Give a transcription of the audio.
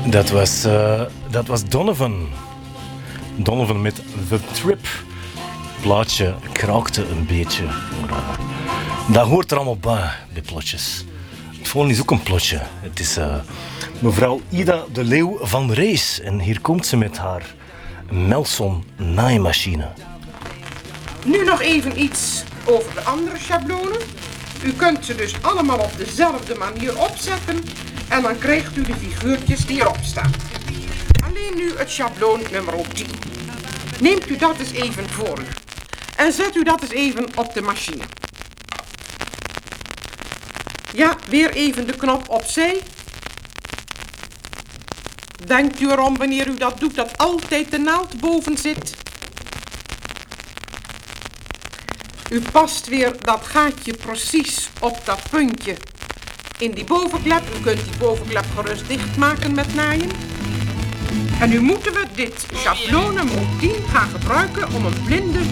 Dat was Donovan. Donovan met The Trip. Het plaatje kraakte een beetje. Maar, dat hoort er allemaal bij plotjes. Het volgende is ook een plotje. Het is mevrouw Ida de Leeuw van Rees. En hier komt ze met haar Melson naaimachine. Nu nog even iets over de andere schablonen. U kunt ze dus allemaal op dezelfde manier opzetten en dan krijgt u de figuurtjes die erop staan. Alleen nu het schabloon nummer 10. Neemt u dat eens even voor u en zet u dat eens even op de machine. Ja, weer even de knop opzij. Denkt u erom wanneer u dat doet dat altijd de naald boven zit. U past weer dat gaatje precies op dat puntje in die bovenklep. U kunt die bovenklep gerust dichtmaken met naaien. En nu moeten we dit schabloon nummer 10 gaan gebruiken om een blinde